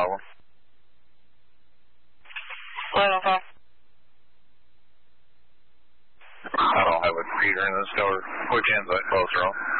problem. 1105. I don't have a repeater in this door. Which end's that closer on?